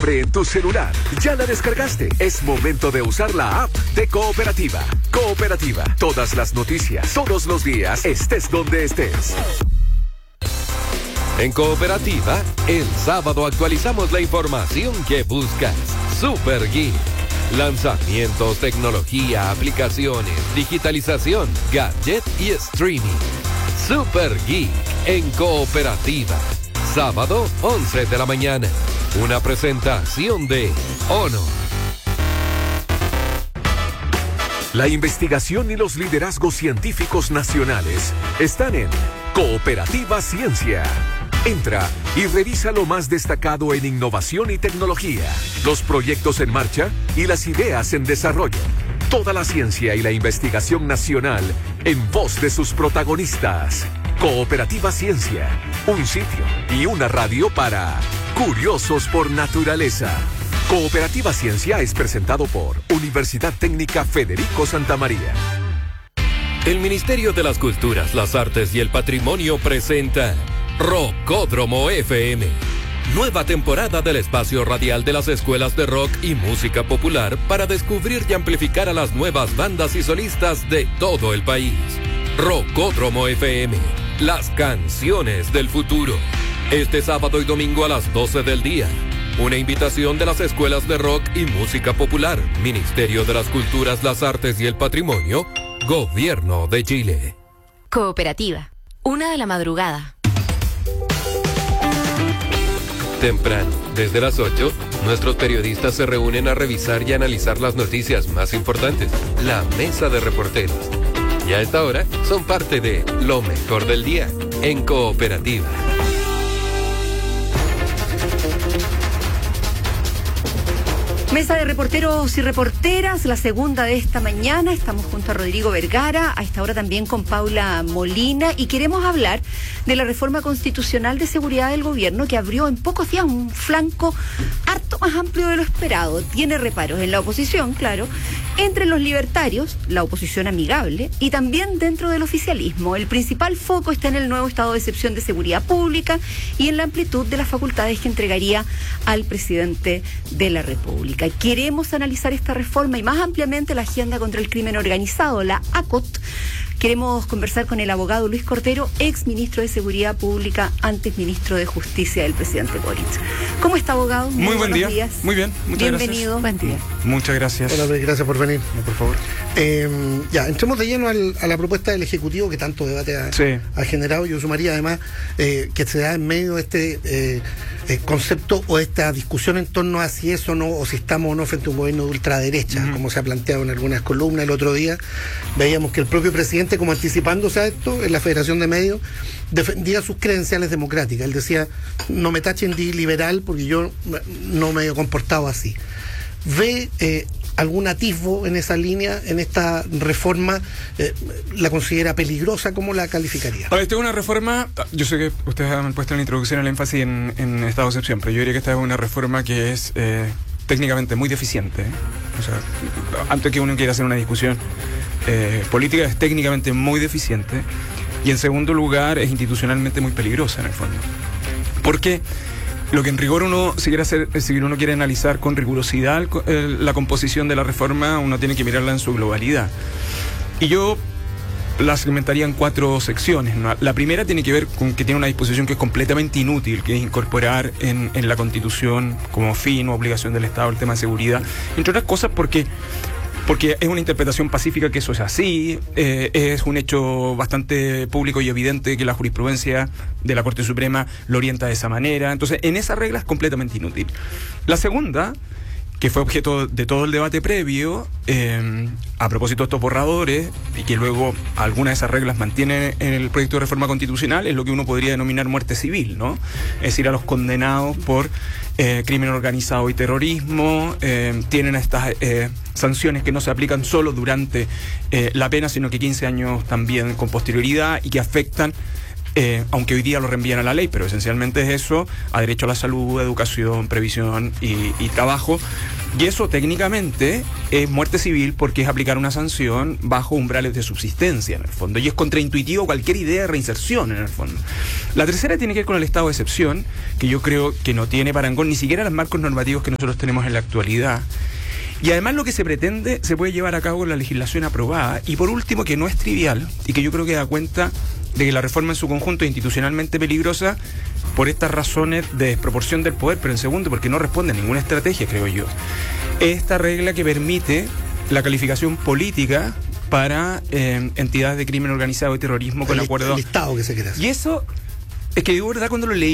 siempre en tu celular. ¿Ya la descargaste? Es momento de usar la app de Cooperativa. Cooperativa, todas las noticias, todos los días, estés donde estés. En Cooperativa, el sábado actualizamos la información que buscas. Super Geek. Lanzamientos, tecnología, aplicaciones, digitalización, gadget y streaming. Super Geek en Cooperativa. Sábado, 11 de la mañana. Una presentación de Honor. La investigación y los liderazgos científicos nacionales están en Cooperativa Ciencia. Entra y revisa lo más destacado en innovación y tecnología, los proyectos en marcha y las ideas en desarrollo. Toda la ciencia y la investigación nacional en voz de sus protagonistas. Cooperativa Ciencia, un sitio y una radio para curiosos por naturaleza. Cooperativa Ciencia es presentado por Universidad Técnica Federico Santa María. El Ministerio de las Culturas, las Artes y el Patrimonio presenta Rockódromo FM. Nueva temporada del espacio radial de las escuelas de rock y música popular para descubrir y amplificar a las nuevas bandas y solistas de todo el país. Rockódromo FM, las canciones del futuro. Este sábado y domingo a las 12 del día. Una invitación de las escuelas de rock y música popular, Ministerio de las Culturas, las Artes y el Patrimonio, Gobierno de Chile. Cooperativa, 1 de la madrugada. Temprano, desde las 8, nuestros periodistas se reúnen a revisar y analizar las noticias más importantes, la mesa de reporteros. Y a esta hora son parte de lo mejor del día en Cooperativa. Mesa de reporteros y reporteras, la segunda de esta mañana. Estamos junto a Rodrigo Vergara, a esta hora también con Paula Molina, y queremos hablar de la reforma constitucional de seguridad del gobierno que abrió en pocos días un flanco harto más amplio de lo esperado. Tiene reparos en la oposición, claro, entre los libertarios, la oposición amigable, y también dentro del oficialismo. El principal foco está en el nuevo estado de excepción de seguridad pública y en la amplitud de las facultades que entregaría al presidente de la República. Queremos analizar esta reforma y más ampliamente la agenda contra el crimen organizado, la ACOT. Queremos conversar con el abogado Luis Cortero, ex ministro de Seguridad Pública, antes ministro de Justicia del presidente Boric. ¿Cómo está, abogado? Muy buen día. Días. Muy bien, muchas Bienvenido. gracias. Buen día. Muchas gracias. Hola, Luis, gracias por venir. Por favor. Ya, entremos de lleno a la propuesta del Ejecutivo que tanto debate ha generado. Yo sumaría además que se da en medio de este concepto o esta discusión en torno a si eso no, o si estamos o no frente a un gobierno de ultraderecha, como se ha planteado en algunas columnas. El otro día veíamos que el propio presidente, como anticipándose a esto, en la Federación de Medios, defendía sus credenciales democráticas. Él decía, no me tachen de liberal porque yo no me he comportado así. ¿Ve algún atisbo en esa línea, en esta reforma? ¿La considera peligrosa? ¿Cómo la calificaría? A ver, esta es una reforma, yo sé que ustedes han puesto en la introducción el énfasis en estado de excepción, pero yo diría que esta es una reforma que es técnicamente muy deficiente. O sea, antes que uno quiera hacer una discusión política, es técnicamente muy deficiente, y en segundo lugar es institucionalmente muy peligrosa en el fondo. Porque lo que en rigor uno, si uno quiere analizar con rigurosidad la composición de la reforma, uno tiene que mirarla en su globalidad. Y yo la segmentaría en 4 secciones, ¿no? La primera tiene que ver con que tiene una disposición que es completamente inútil, que es incorporar en la Constitución como fin o obligación del Estado el tema de seguridad, entre otras cosas porque es una interpretación pacífica que eso es así, es un hecho bastante público y evidente que la jurisprudencia de la Corte Suprema lo orienta de esa manera. Entonces, en esa regla es completamente inútil. La segunda, que fue objeto de todo el debate previo, a propósito de estos borradores, y que luego algunas de esas reglas mantienen en el proyecto de reforma constitucional, es lo que uno podría denominar muerte civil, ¿no? Es decir, a los condenados por crimen organizado y terrorismo, tienen estas sanciones que no se aplican solo durante la pena, sino que 15 años también con posterioridad, y que afectan aunque hoy día lo reenvían a la ley, pero esencialmente es eso, a derecho a la salud, educación, previsión y trabajo. Y eso técnicamente es muerte civil porque es aplicar una sanción bajo umbrales de subsistencia en el fondo. Y es contraintuitivo cualquier idea de reinserción en el fondo. La tercera tiene que ver con el estado de excepción, que yo creo que no tiene parangón ni siquiera los marcos normativos que nosotros tenemos en la actualidad. Y además lo que se pretende se puede llevar a cabo con la legislación aprobada. Y por último, que no es trivial y que yo creo que da cuenta de que la reforma en su conjunto es institucionalmente peligrosa por estas razones de desproporción del poder, pero en segundo, porque no responde a ninguna estrategia, creo yo. Esta regla que permite la calificación política para entidades de crimen organizado y terrorismo con acuerdo... El Estado que se quiere hacer. Y eso, es que digo verdad, cuando lo leí